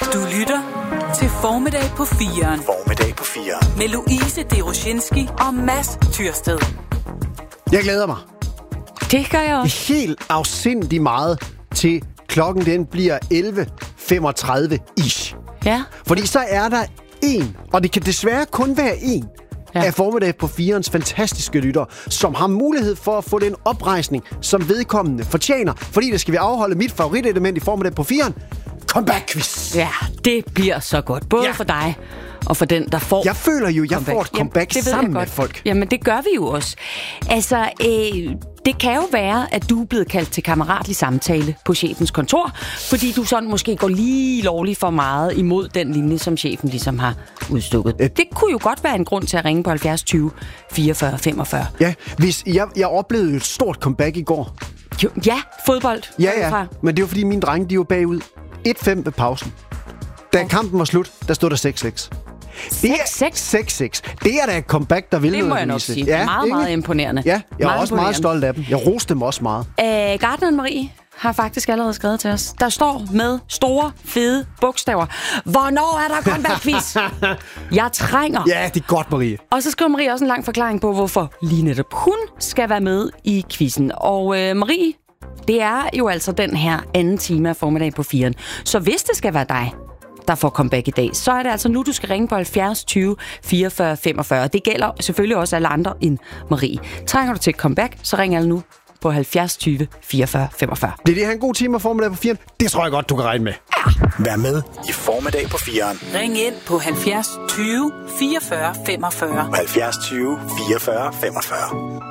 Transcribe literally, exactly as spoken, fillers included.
Du lytter til Formiddag på firen. Formiddag på firen. Med Louise Deroshinski og Mads Tyrsted. Jeg glæder mig. Det gør jeg også. Helt afsindig meget til klokken den bliver elleve femogtredive ish. Ja. Fordi så er der en, og det kan desværre kun være en, ja. af Formiddag på firens fantastiske lyttere, som har mulighed for at få den oprejsning, som vedkommende fortjener. Fordi der skal vi afholde mit favoritelement i Formiddag på firen. Comeback-quiz. Ja, det bliver så godt. Både ja. for dig og for den, der får Jeg føler jo, jeg comeback. får et comeback Jamen, sammen med folk. Jamen, det gør vi jo også. Altså, øh, det kan jo være, at du er blevet kaldt til kammeratlig samtale på chefens kontor, fordi du sådan måske går lige lovligt for meget imod den linje, som chefen ligesom har udstukket. Øh. Det kunne jo godt være en grund til at ringe på halvfjerds tyve fireogfyrre femogfyrre. Ja, hvis jeg, jeg oplevede jo et stort comeback i går. Jo, ja, fodbold. Ja, ja, men det var fordi mine drenge, de var bagud et fem ved pausen. Da okay. kampen var slut, der stod der seks seks. seks seks. Det er da et comeback, der vil noget. Det må jeg nok sige. Ja, meget, ikke? Meget imponerende. Ja, jeg er meget også meget stolt af dem. Jeg roste dem også meget. Æh, Gartneren Marie har faktisk allerede skrevet til os. Der står med store, fede bogstaver: hvornår er der comeback-quiz? Jeg trænger. Ja, det er godt, Marie. Og så skriver Marie også en lang forklaring på, hvorfor lige netop hun skal være med i quizzen. Og øh, Marie, det er jo altså den her anden time af Formiddag på firen. Så hvis det skal være dig, der får comeback i dag, så er det altså nu, du skal ringe på halvfjerds tyve fireogfyrre femogfyrre. Det gælder selvfølgelig også alle andre end Marie. Trænger du til et comeback, så ring altså nu på halvfjerds tyve fireogfyrre femogfyrre. Det er det her en god time af Formiddag på firen. Det tror jeg godt, du kan regne med. Ja. Vær med i Formiddag på firen. Ring ind på halvfjerds tyve fireogfyrre femogfyrre. halvfjerds tyve fireogfyrre femogfyrre.